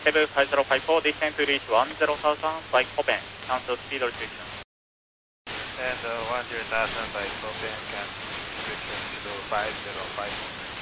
Table 5054, descend to reach 10,000 by Koben, cancel speed restriction. And 10,000 by Koben, cancel restriction to 5054.